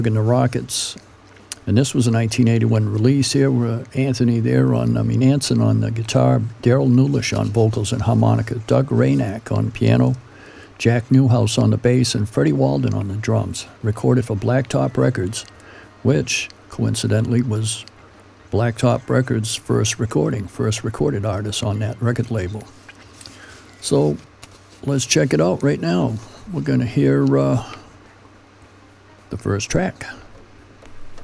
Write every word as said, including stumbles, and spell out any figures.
and the Rockets. And this was a nineteen eighty-one release here. Uh, Anthony there on, I mean, Anson on the guitar, Daryl Newlish on vocals and harmonica, Doug Raynack on piano, Jack Newhouse on the bass, and Freddie Walden on the drums. Recorded for Blacktop Records, which, coincidentally, was Blacktop Records' first recording, first recorded artist on that record label. So let's check it out right now. We're going to hear uh, the first track.